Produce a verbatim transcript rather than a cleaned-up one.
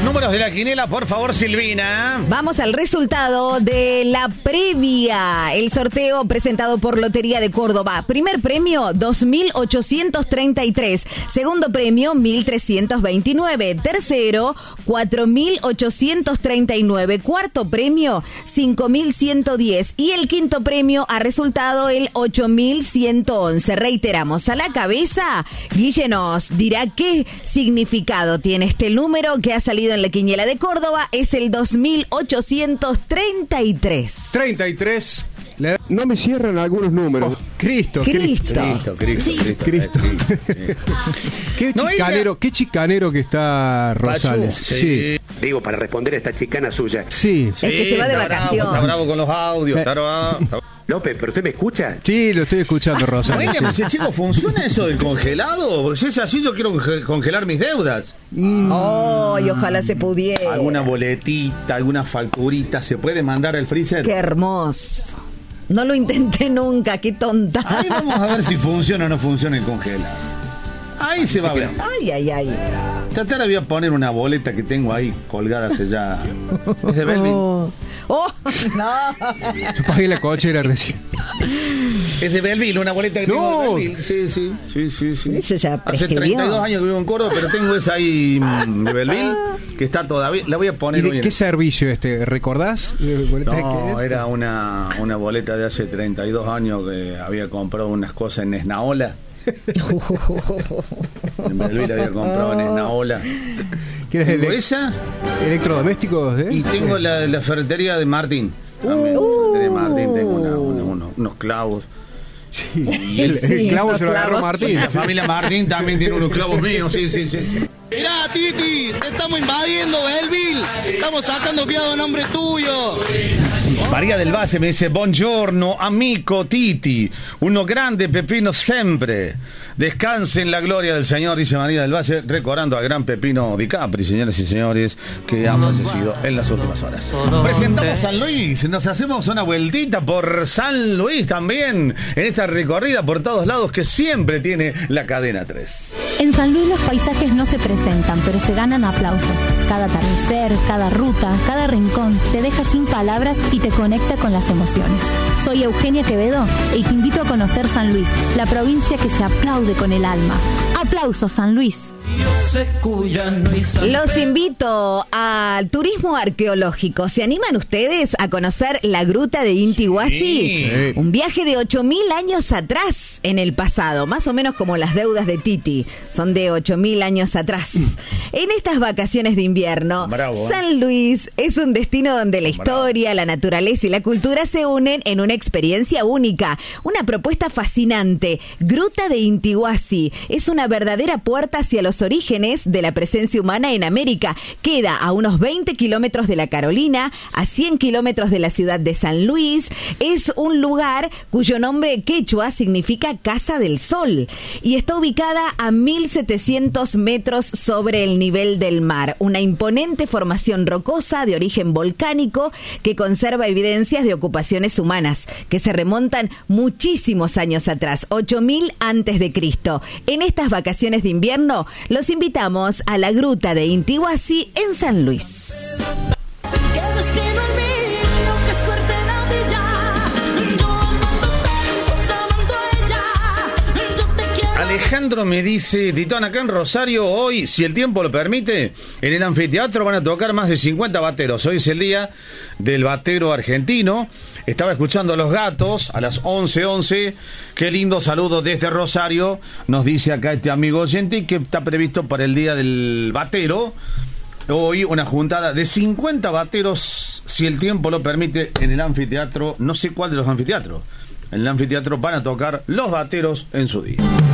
números de la quiniela, por favor, Silvina. Vamos al resultado de la previa. El sorteo presentado por Lotería de Córdoba. Primer premio, dos mil ochocientos treinta y tres. Segundo premio, mil trescientos veintinueve. Tercero, cuatro mil ochocientos treinta y nueve. Cuarto premio, cinco mil ciento diez. Y el quinto premio ha resultado el ocho mil ciento once. Reiteramos, a la cabeza, Guille nos dirá qué significado tiene este número que ha salido en la quiniela de Córdoba. Es el dos mil ochocientos treinta y tres. treinta y tres. No me cierran algunos números. Oh, Cristo, Cristo. Cristo, Cristo, Sí. Cristo, Cristo. Cristo. Qué No, chicanero, ella- qué chicanero que está Rosales. Pachu, Sí. Digo, para responder a esta chicana suya. Sí, Es que se va de está vacación. Bravo, está bravo con los audios, está bravo. López, ¿pero usted me escucha? sí, lo estoy escuchando, Rosales. Oiga, pues, sí. chico, ¿funciona eso del congelado? Porque si es así, yo quiero conge- congelar mis deudas. Oh, y ojalá se pudiera. Alguna boletita, alguna facturita, ¿se puede mandar al freezer? Qué hermoso. No lo intenté nunca, qué tonta. Ahí vamos a ver si funciona o no funciona el congelado. Ahí se va a ver. Ay, ay, ay. Tratar voy a poner una boleta que tengo ahí colgada sellada. Es de Belvin. Oh, oh, no. Yo pagué la cochera recién. Es de Belville, una boleta que No. tengo de Belville. Sí, sí, sí, sí, sí. Eso ya Hace prescribió. treinta y dos años que vivo en Córdoba, pero tengo esa ahí mm, de Belville, que está todavía. La voy a ¿Y poner hoy de en- qué servicio este? ¿Recordás? Eh, boleta de No, qué? era una, una boleta de hace treinta y dos años que había comprado unas cosas en Esnaola. En Belville había comprado en Esnaola. ¿Qué es Tengo ele- esa electrodomésticos? ¿eh? y tengo la, la ferretería de Martín. También, la ferretería de Martín, tengo una- una- unos, unos clavos. Sí. Y El, el Sí, clavo los se lo agarró clavos. Martín. La familia Martín también tiene unos clavos míos, sí, sí, sí, sí. Mirá, Titi, te estamos invadiendo, Belville. Estamos sacando fiado en nombre tuyo. María del Valle me dice: buongiorno, amico Titi, uno grande Pepino siempre. Descanse en la gloria del Señor, dice María del Valle, recordando a gran Pepino Di Capri, señoras y señores, que ha fallecido en las últimas horas. Presentamos San Luis, nos hacemos una vueltita por San Luis también, en esta recorrida por todos lados que siempre tiene la cadena tres. En San Luis los paisajes no se presentan, pero se ganan aplausos. Cada atardecer, cada ruta, cada rincón te deja sin palabras y te conecta con las emociones. Soy Eugenia Quevedo y te invito a conocer San Luis, la provincia que se aplaude con el alma. ¡Aplausos, San Luis! Los invito al turismo arqueológico. ¿Se animan ustedes a conocer la gruta de Inti Huasi? Sí. Un viaje de ocho mil años atrás en el pasado, más o menos como las deudas de Titi, son de ocho mil años atrás. En estas vacaciones de invierno, Bravo, ¿eh? San Luis es un destino donde la historia, la naturaleza y la cultura se unen en una experiencia única. Una propuesta fascinante. Gruta de Inti Huasi es una verdadera puerta hacia los orígenes de la presencia humana en América. Queda a unos veinte kilómetros de la Carolina, a cien kilómetros de la ciudad de San Luis. Es un lugar cuyo nombre quechua significa Casa del Sol y está ubicada a mil setecientos metros sobre el nivel del mar. Una imponente formación rocosa de origen volcánico que conserva evidencias de ocupaciones humanas que se remontan muchísimos años atrás, ocho mil antes de Cristo. En estas vacaciones de invierno los invitamos a la gruta de Inti Huasi en San Luis. Qué destino el mío, qué suerte la de ella. Yo amándote, amando a ella. Yo te quiero. Alejandro me dice: Titón, acá en Rosario hoy, si el tiempo lo permite, en el anfiteatro van a tocar más de cincuenta bateros. Hoy es el día del batero argentino. Estaba escuchando a Los Gatos a las once once. Qué lindo saludo desde Rosario. Nos dice acá este amigo oyente que está previsto para el día del batero. Hoy una juntada de cincuenta bateros, si el tiempo lo permite, en el anfiteatro. No sé cuál de los anfiteatros. En el anfiteatro van a tocar Los Bateros en su día.